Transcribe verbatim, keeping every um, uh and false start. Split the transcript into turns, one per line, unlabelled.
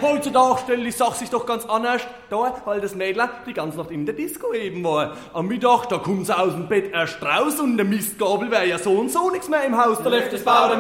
heutzutage stelle die Sache sich doch ganz anders da, weil das Mädel die ganze Nacht in der Disco eben war. Am Mittag, da kommt sie aus dem Bett erst raus und der Mistgabel wäre ja so und so nichts mehr im Haus. Da läuft das Bau